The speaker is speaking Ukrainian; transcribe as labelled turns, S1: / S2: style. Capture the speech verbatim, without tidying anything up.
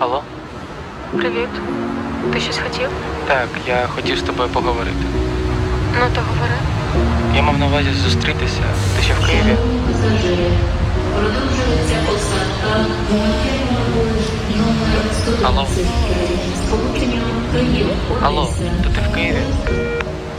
S1: Алло?
S2: Привіт. Ти щось хотів?
S1: Так, я хотів з тобою поговорити.
S2: Ну, то говори.
S1: Я мав на увазі зустрітися. Ти ще в Києві?
S3: Продовжується посадка номер сто
S1: Алло?
S3: двадцять п'ять. Сполучення Київ.
S1: Алло, то ти в Києві?